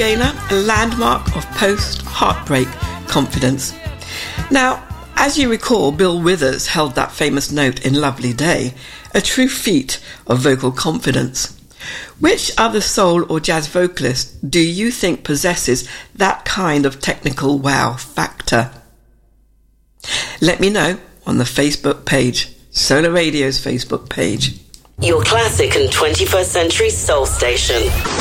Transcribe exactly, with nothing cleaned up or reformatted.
Gaynor, a landmark of post-heartbreak confidence. Now, as you recall, Bill Withers held that famous note in Lovely Day, a true feat of vocal confidence. Which other soul or jazz vocalist do you think possesses that kind of technical wow factor? Let me know on the Facebook page, Solar Radio's Facebook page. Your classic and twenty-first century soul station.